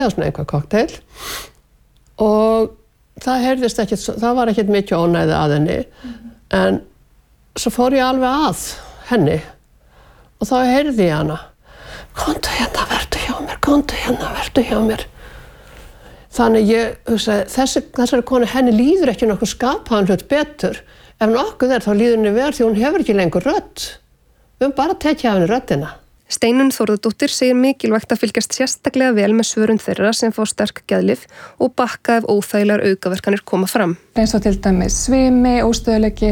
eða svona einhver kokteil og það var ekkert mikið ónæði að henni en svo fór ég alveg að henni og þá heyrði ég hana komdu hérna, vertu hjá mér þannig ég hugsaði þessari konu henni líður ekki nokkuð skapaðan hlut betur ef nokkuð þá líður henni verð því hún hefur ekki lengur rödd við höfum bara tekið af henni röddina. Steinunn Þórðardóttir segir mikilvægt að fylgjast sérstaklega vel með svörun þeirra sem fá sterk geðlyf og bakka ef óþægilegar aukaverkanir koma fram. Eins og til dæmis svimi, óstöðuleiki,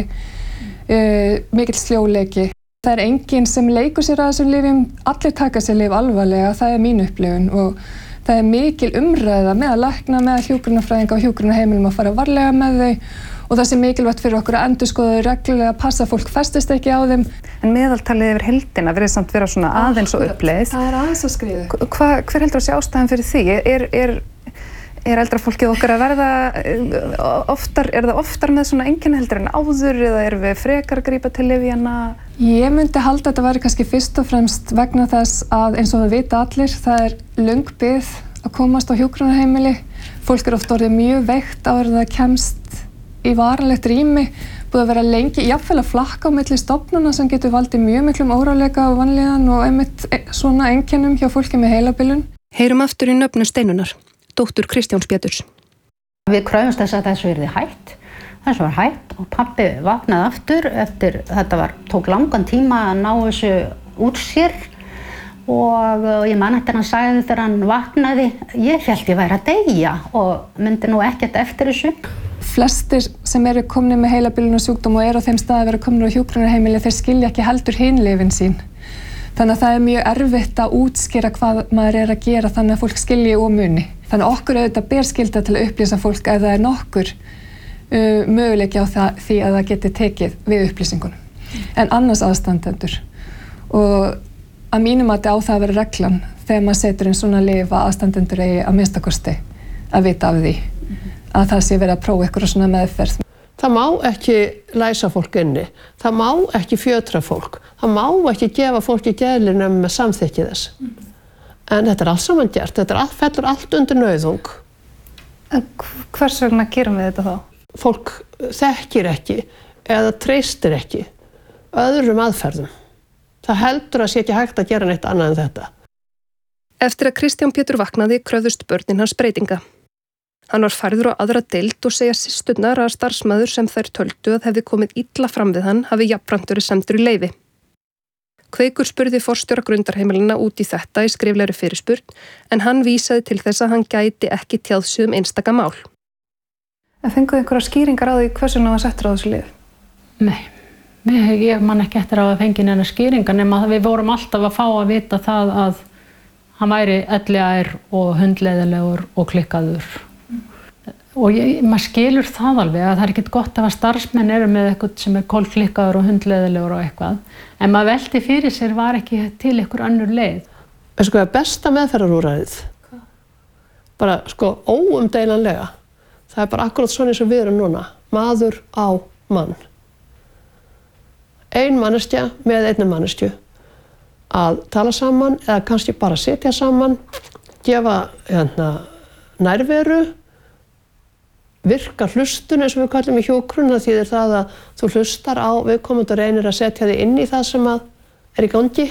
mikill sljóleiki. Það enginn sem leikur sér að þessum lyfjum, allir taka sér lyf alvarlega, það mín upplifun og það mikil umræða með að lækna, með hjúkrunarfræðinga og hjúkrunarheimilum að fara varlega með þau og það mikilvægt fyrir okkur að endurskoða þau reglulega, passa að fólk festist ekki á þeim. En meðaltalið yfir heildina verið samt vera svona aðeins og uppleið. Það aðeins að skriðu. Hver heldur að sé ástæðan fyrir því? Er eldra fólkið okkar að verða oftar, er það oftar með svona einkenni heldur en áður eða erum við frekar að grípa til lyfjanna? Ég myndi halda að þetta væri kannski fyrst og fremst vegna þess að eins og það vita allir, það löng bið að komast á hjúkrunarheimili. Fólk oft orðið mjög veikt áður það kemst í varanlegt rými, búið að vera lengi, jafnvel að flakka á milli stofnana sem getur valdið mjög miklum óróleika og vanlíðan og einmitt svona einkennum hjá fólki með heilabilun. Heyrum aftur í nöfnu Steinunnar, dóttur Kristjáns Péturs. Við kröfumst þess að þessu yrði hætt. Þessu var hætt og pabbi vaknaði aftur eftir tók langan tíma að ná þessu úr sér og ég man eftir hann sagði þegar hann vaknaði, ég hélt ég væri að deyja og myndi nú ekkert eftir þessu. Flestir sem eru komnir með heilabilunarsjúkdóm og eru á þeim stað að vera komnir á hjúkrunarheimili, þeir skilja ekki heldur hin lyfin sín. Þannig að það mjög erfitt að útskýra hvað maður að gera þannig að fólk skilji og muni. Þannig að okkur auðvitað ber skylda til að upplýsa fólk ef það nokkur möguleiki á því að það geti tekið við upplýsingunum. En annars aðstandendur. Og að mínum mati á það að vera reglan þegar maður setur inn svona lyf að aðstandendur eigi að minnsta kosti að vita af því. Að það sé verið að prófa eitthvað svona meðferð. Það má ekki læsa fólk inni, það má ekki fjötra fólk, það má ekki gefa fólki geðlyf nema með samþykki þess. En þetta allt saman gert, fellur allt undir nauðung. En hvers vegna gerum við þetta þá? Fólk þekkir ekki eða treystir ekki öðrum aðferðum. Það heldur að sé ekki hægt að gera neitt annað en þetta. Eftir að Kristján Pétur vaknaði kröfðust börnin hans breytinga. Hann var færður á aðra deild og segja systurnar að starfsmaður sem þær töldu að hefði komið illa fram við hann hafi jafnframt verið sendur í leyfi. Kveikur spurði forstjóra Grundarheimilina út í þetta í skriflegri fyrirspurn en hann vísaði til þess að hann gæti ekki tjáð sig einstaka mál. En fenguðu einhverja skýringar á því hvers vegna var settur á þessu lyf? Nei, ég man ekki eftir að fengi neina skýringar nema við vorum alltaf að fá að vita það að hann væri elliær og hundleiðilegur og klikkaður. Og maður skilur það alveg að það ekkert gott ef að starfsmenn eru með eitthvað sem kolklikkaður og hundleiðilegur og eitthvað. En maður velti fyrir sér var ekki til einhver önnur leið. Sko besta meðferðarúrræðið. Bara óumdeilanlega. Það bara akkurat svona eins og við erum núna. Maður á mann. Ein manneskja með einni manneskju. Að tala saman eða kannski bara sitja saman. Gefa nærveru. Virka hlustun eins og við kallum í hjúkrun, það þýðir það að þú hlustar á viðkomandi og reynir að setja þig inn í það sem í gangi.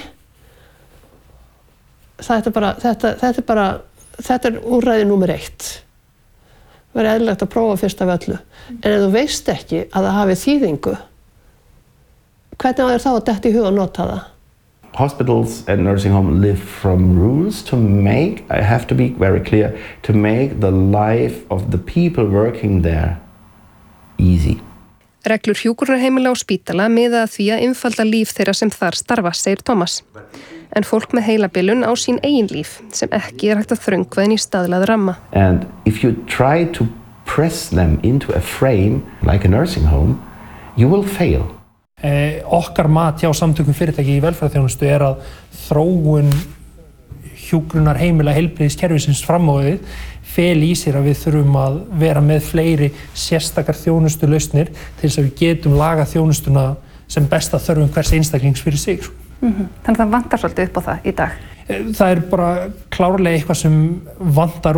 Þetta úrræði númer 1. Það er eðlilegt að prófa fyrst af öllu. En ef þú veist ekki að það hafi þýðingu, hvernig á þér þá að detta í hug að nota það? Hospitals and nursing homes live from rules to make, I have to be very clear, to make the life of the people working there easy. Reglur hjúkrunarheimila og spítala miða að því að einfalda líf þeirra sem þar starfa, segir Tómas. En fólk með heilabilun á sín eigin líf sem ekki hægt að þröngva inn í staðlaða ramma. And if you try to press them into a frame like a nursing home, you will fail. Okkar mat hjá samtökum fyrirtæki í velferðarþjónustu að þróun hjúkrunarheimila heilbrigðiskerfisins fram á við feli í sér að við þurfum að vera með fleiri sérstakar þjónustulausnir til þess að við getum lagað þjónustuna sem besta þörfum hvers einstaklings fyrir sig. Þannig að það vantar svolítið upp á það í dag. Það bara klárlega eitthvað sem vantar